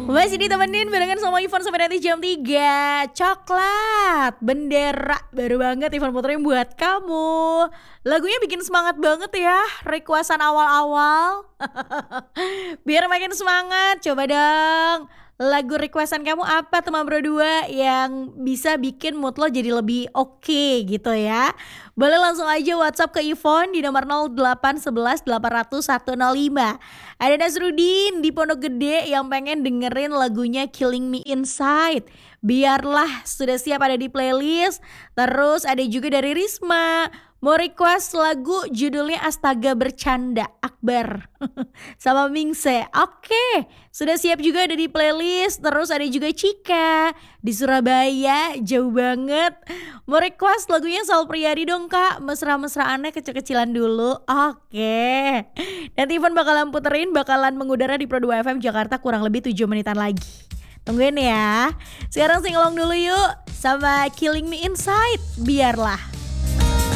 Masih ditemenin barengan sama Ivan sampai nanti jam 3. Coklat Bendera baru banget Ivan puterin buat kamu. Lagunya bikin semangat banget ya, requestan awal-awal. Biar makin semangat, coba dong. Lagu requestan kamu apa teman berdua yang bisa bikin mood lo jadi lebih oke gitu ya. Boleh langsung aja WhatsApp ke Ivon di nomor 0811 800 105. Ada Nasrudin di Pondok Gede yang pengen dengerin lagunya Killing Me Inside. Biarlah sudah siap ada di playlist. Terus ada juga dari Risma, mau request lagu judulnya Astaga Bercanda Akbar sama Mingse. Oke, sudah siap juga ada di playlist. Terus ada juga Cika di Surabaya, jauh banget. Mau request lagunya Sal Priadi dong kak, mesra-mesraannya kecil-kecilan dulu. Oke, nanti Ivan bakalan puterin, bakalan mengudara di Pro 2 FM Jakarta kurang lebih 7 menitan lagi. Tungguin ya. Sekarang singelong dulu yuk sama Killing Me Inside. Biarlah.